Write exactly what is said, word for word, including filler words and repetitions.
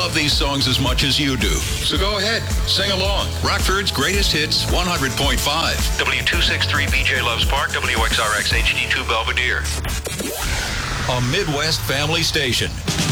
love these songs as much as you do. So go ahead, sing along. Rockford's Greatest Hits, one hundred point five. W two sixty-three B J Loves Park, W X R X H D two Belvedere. A Midwest family station.